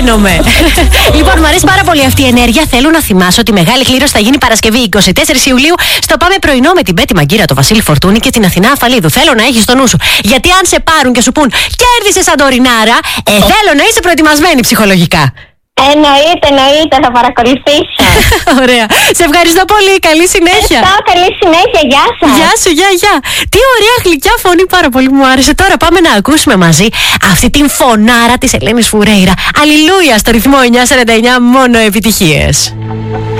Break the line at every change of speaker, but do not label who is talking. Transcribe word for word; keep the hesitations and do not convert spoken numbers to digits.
Αναμένομαι. Λοιπόν, μου αρέσει πάρα πολύ αυτή η ενέργεια. Θέλω να θυμάσω ότι η μεγάλη κλήρωση θα γίνει Παρασκευή εικοστή τέταρτη Ιουλίου στο Πάμε Πρωινό με την Πέτη Μαγκύρα, τον Βασίλη Φορτούνη και την Αθηνά Αφαλίδου. Θέλω να έχεις στο νου σου. Γιατί αν σε πάρουν και σου πούν κέρδισε Σαντορινάρα, ε, θέλω να είσαι προετοιμασμένη ψυχολογικά.
Εννοείται, εννοείται, θα παρακολουθήσω.
Ωραία. Σε ευχαριστώ πολύ. Καλή συνέχεια.
Ευχαριστώ, καλή συνέχεια. Γεια σας.
Γεια σου, γεια, γεια. Τι ωραία γλυκιά φωνή, πάρα πολύ μου άρεσε. Τώρα πάμε να ακούσουμε μαζί αυτή την φωνάρα της Ελένης Φουρέιρα. Αλληλούια στο ρυθμό εννιακόσια σαράντα εννιά, μόνο επιτυχίες.